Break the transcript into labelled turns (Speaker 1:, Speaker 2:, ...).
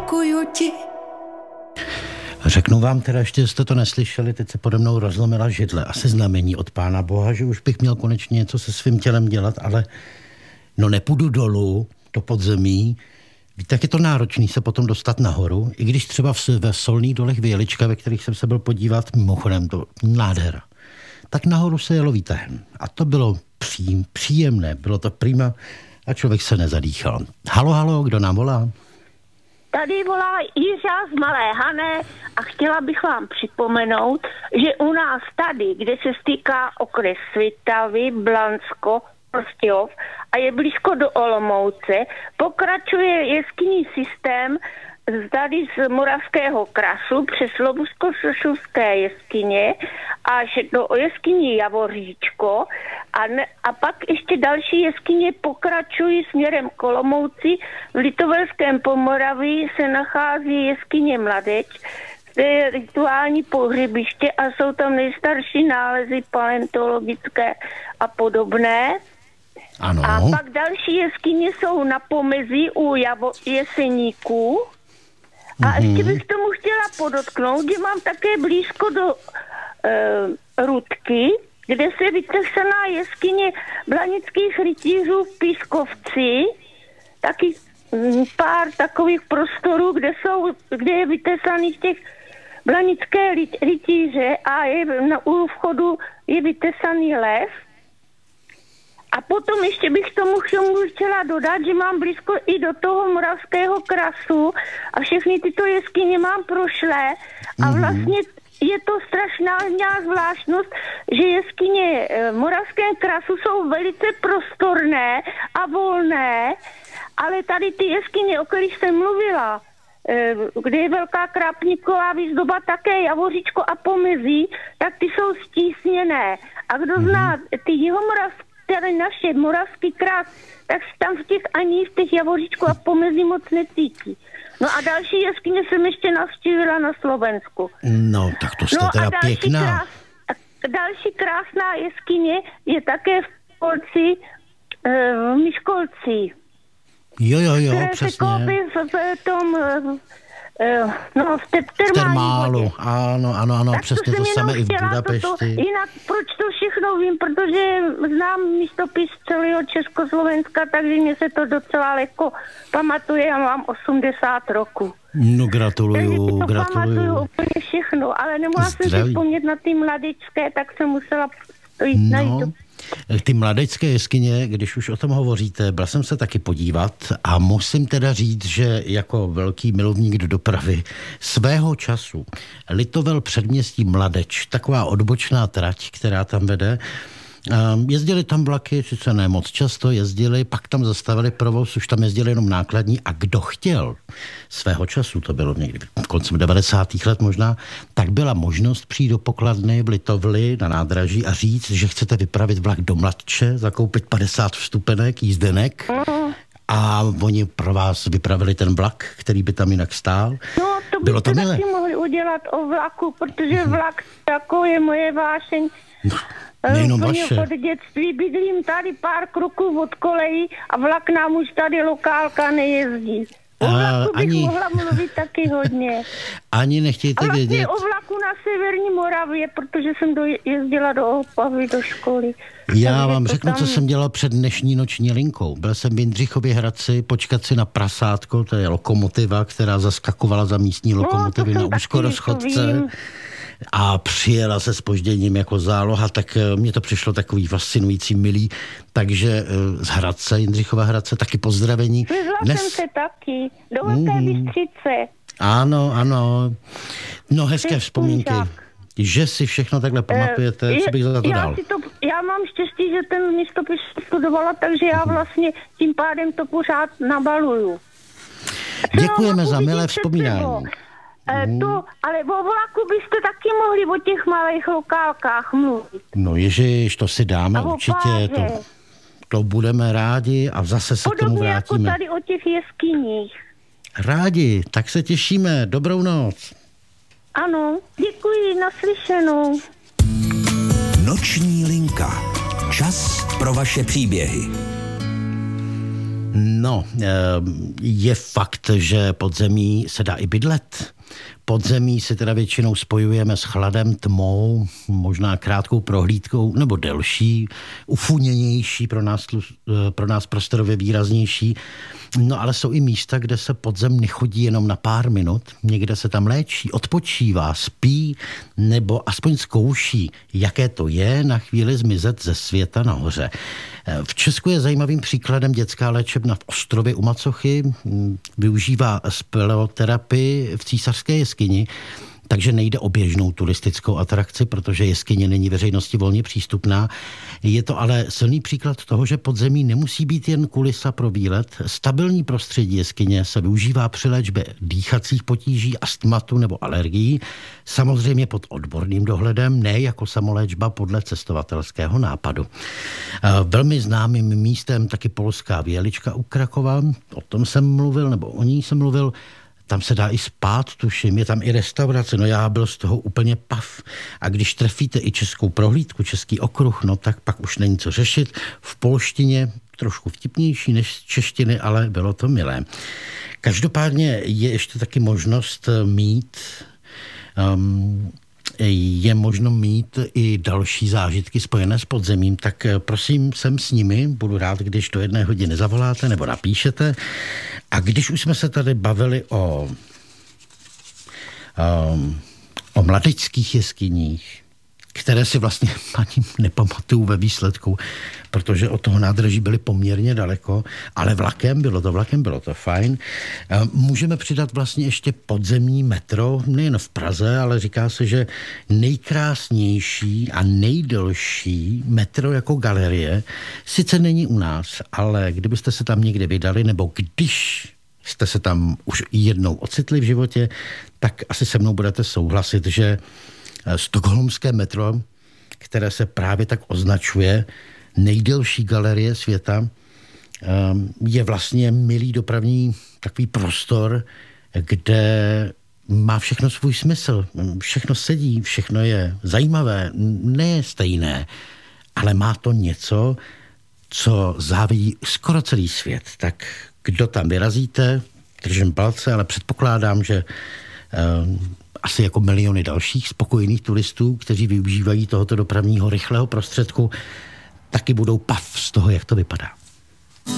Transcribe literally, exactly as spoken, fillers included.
Speaker 1: děkuju ti.
Speaker 2: Řeknu vám teda, ještě jste to neslyšeli, teď se pode mnou rozlomila židle. Asi znamení od Pána Boha, že už bych měl konečně něco se svým tělem dělat, ale no nepůjdu dolů do podzemí. Víte, jak je to náročný se potom dostat nahoru, i když třeba v, ve Solných dolech Vělička, ve kterých jsem se byl podívat, mimochodem to nádhera. Tak nahoru se jelo výtahem. A to bylo pří, příjemné, bylo to prima a člověk se nezadýchal. Halo, halo, kdo nám volá?
Speaker 3: Tady volá Jiřa z Malé Hané a chtěla bych vám připomenout, že u nás tady, kde se stýká okres Svitavy, Blansko, Prostějov a je blízko do Olomouce, pokračuje jeskyní systém tady z Moravského krasu přes Lobusko-Sošovské jeskyně až do jeskyní Javoříčko a, ne, a pak ještě další jeskyně pokračují směrem k Olomouci. V Litovelském Pomoraví se nachází jeskyně Mladeč, to je rituální pohřebiště a jsou tam nejstarší nálezy paleontologické a podobné.
Speaker 2: Ano.
Speaker 3: A pak další jeskyně jsou na pomezí u Javo- Jeseníků. A mm-hmm. ještě bych tomu chtěla podotknout, že mám také blízko do e, Rudky, kde se vytesaná jeskyně blanických rytířů v Pískovci, taky m, pár takových prostorů, kde jsou, kde je vytesaných těch blanické rytíře a je, na u vchodu je vytesaný lev. A potom ještě bych tomu chtěla dodat, že mám blízko i do toho Moravského krasu a všechny tyto jeskyně mám prošlé a vlastně je to strašná zvláštnost, že jeskyně v Moravském krasu jsou velice prostorné a volné, ale tady ty jeskyně, o kterých jsem mluvila, kde je Velká Krápníková výzdoba, také Javoříčko a pomezí, tak ty jsou stísněné. A kdo zná ty jihomoravské, tady naše Moravský krás, tak tam v těch ani v těch Javoříčku a pomezí moc necítí. No a další jeskyně jsem ještě navštívila na Slovensku.
Speaker 2: No, tak to jste
Speaker 3: no
Speaker 2: teda
Speaker 3: další
Speaker 2: pěkná.
Speaker 3: Krás, další krásná jeskyně je také v Kolci, v Myškolci.
Speaker 2: Jo, jo, jo,
Speaker 3: které
Speaker 2: přesně.
Speaker 3: se koupí v, v tom... No, v, te-
Speaker 2: v termálu, ano, ano, ano, tak přesně to, to samé i v Budapešti. To,
Speaker 3: jinak proč to všechno vím, protože znám místopis celého Československa, takže mě se to docela lehko pamatuje, já mám osmdesát roku.
Speaker 2: No gratuluju,
Speaker 3: takže to
Speaker 2: gratuluju.
Speaker 3: pamatuju úplně všechno, ale nemohla jsem si vzpomnět na ty mladečké, tak jsem musela jít
Speaker 2: no.
Speaker 3: najít.
Speaker 2: Ty mladečské jeskyně, když už o tom hovoříte, byl jsem se taky podívat a musím teda říct, že jako velký milovník do dopravy svého času Litovel předměstí Mladeč, taková odbočná trať, která tam vede, jezdili tam vlaky, sice ne moc často, jezdili, pak tam zastavili provoz, už tam jezdili jenom nákladní a kdo chtěl svého času, to bylo někdy koncem devadesátých let možná, tak byla možnost přijít do pokladny v Litovli na nádraží a říct, že chcete vypravit vlak do Mladče, zakoupit padesát vstupenek, jízdenek a oni pro vás vypravili ten vlak, který by tam jinak stál.
Speaker 3: No, to
Speaker 2: bylo to
Speaker 3: byste
Speaker 2: milé.
Speaker 3: taky mohli udělat o vlaku, protože vlak jako je moje vášeň.
Speaker 2: No. Nejenom vaše.
Speaker 3: Od dětství bydlím tady pár kroků od kolejí a vlak nám už tady lokálka nejezdí. O vlaku bych ani... mohla mluvit taky hodně.
Speaker 2: Ani nechtějte
Speaker 3: a vlastně
Speaker 2: vědět.
Speaker 3: o vlaku na severní Moravě, protože jsem do, jezdila do Opavy, do školy.
Speaker 2: Já
Speaker 3: Takže
Speaker 2: vám řeknu,
Speaker 3: tam...
Speaker 2: co jsem dělal před dnešní noční linkou. Byl jsem v Jindřichově Hradci počkat si na prasátko, to je lokomotiva, která zaskakovala za místní lokomotivy no, na úzkorozchodce. A přijela se zpožděním jako záloha, tak mně to přišlo takový fascinující, milý. Takže z Hradce, Jindřichova Hradce, taky pozdravení.
Speaker 3: Vyzla Dnes... jsem se taky, do Velké mm. Bystřice.
Speaker 2: Ano, ano. No hezké vzpomínky. Že si všechno takhle pamatujete, co bych za to dal?
Speaker 3: Já, si to, já mám štěstí, že ten místopis studovala, takže já vlastně tím pádem to pořád nabaluju.
Speaker 2: Děkujeme za milé vzpomínání.
Speaker 3: Mm. To, ale o vlaku byste taky mohli o těch malých lokálkách mluvit.
Speaker 2: No ježiš, to si dáme určitě, to, to budeme rádi a zase se
Speaker 3: podobně
Speaker 2: k tomu vrátíme.
Speaker 3: Podobně jako tady o těch jeskyních.
Speaker 2: Rádi, tak se těšíme, dobrou noc.
Speaker 3: Ano, děkuji, naslyšenou.
Speaker 4: Noční linka, čas pro vaše příběhy.
Speaker 2: No, je fakt, že podzemí se dá i bydlet. Podzemí se teda většinou spojujeme s chladem, tmou, možná krátkou prohlídkou nebo delší, ufuněnější, pro nás, pro nás prostorově výraznější. No ale jsou i místa, kde se podzem nechodí jenom na pár minut, někde se tam léčí, odpočívá, spí nebo aspoň zkouší, jaké to je na chvíli zmizet ze světa nahoře. V Česku je zajímavým příkladem dětská léčebna v Ostrově u Macochy, využívá speleoterapii v Císařské jeskyni, takže nejde o běžnou turistickou atrakci, protože jeskyně není veřejnosti volně přístupná. Je to ale silný příklad toho, že podzemí nemusí být jen kulisa pro výlet. Stabilní prostředí jeskyně se využívá při léčbě dýchacích potíží, astmatu nebo alergií, samozřejmě pod odborným dohledem, ne jako samoléčba podle cestovatelského nápadu. Velmi známým místem taky polská Vělička u Krakova, o tom jsem mluvil, nebo o ní jsem mluvil. Tam se dá i spát, tuším, je tam i restaurace, no já byl z toho úplně pav. A když trefíte i českou prohlídku, český okruh, no tak pak už není co řešit. V polštině trošku vtipnější než z češtiny, ale bylo to milé. Každopádně je ještě taky možnost mít... Um, je možno mít i další zážitky spojené s podzemím, tak prosím, jsem s nimi, budu rád, když do jedné hodiny zavoláte nebo napíšete. A když už jsme se tady bavili o, um, o mladečských jeskyních, které si vlastně ani nepamatuju ve výsledku, protože od toho nádraží byly poměrně daleko, ale vlakem bylo to, vlakem bylo to fajn. Můžeme přidat vlastně ještě podzemní metro, nejen v Praze, ale říká se, že nejkrásnější a nejdelší metro jako galerie sice není u nás, ale kdybyste se tam někde vydali, nebo když jste se tam už jednou ocitli v životě, tak asi se mnou budete souhlasit, že stockholmské metro, které se právě tak označuje, nejdelší galerie světa, je vlastně milý dopravní takový prostor, kde má všechno svůj smysl. Všechno sedí, všechno je zajímavé, ne stejné, ale má to něco, co závidí skoro celý svět. Tak kdo tam vyrazíte, držím palce, ale předpokládám, že asi jako miliony dalších spokojených turistů, kteří využívají tohoto dopravního rychlého prostředku, taky budou pav z toho, jak to vypadá.